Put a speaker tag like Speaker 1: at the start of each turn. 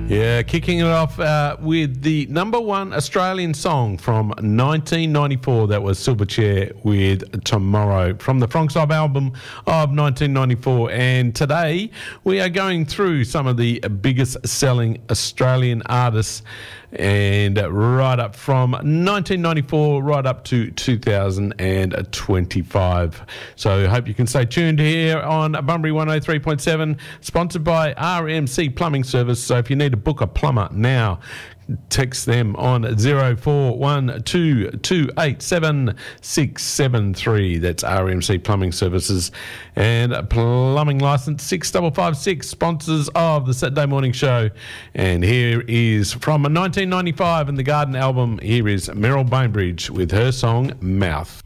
Speaker 1: Yeah, kicking it off with the number one Australian song from 1994. That was Silverchair with Tomorrow from the Frongside album of 1994. And today we are going through some of the biggest selling Australian artists, and right up from 1994 right up to 2025. So I hope you can stay tuned here on Bunbury 103.7, sponsored by RMC Plumbing Service. So if you need to book a plumber now, text them on 0412287673. That's RMC Plumbing Services, and plumbing license 6556, sponsors of the Saturday Morning Show. And here is from 1995 and the Garden album. Here is Meryl Bainbridge with her song Mouth.